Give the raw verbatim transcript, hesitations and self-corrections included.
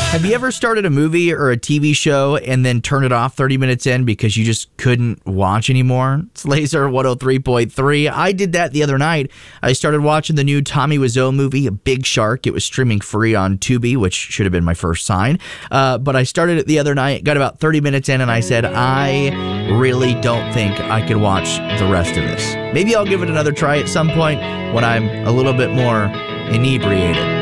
Have you ever started a movie or a T V show and then turned it off thirty minutes in because you just couldn't watch anymore? It's Laser one oh three point three. I did that the other night. I started watching the new Tommy Wiseau movie, Big Shark. It was streaming free on Tubi, which should have been my first sign. Uh, but I started it the other night, got about thirty minutes in, and I said, I really don't think I could watch the rest of this. Maybe I'll give it another try at some point when I'm a little bit more inebriated.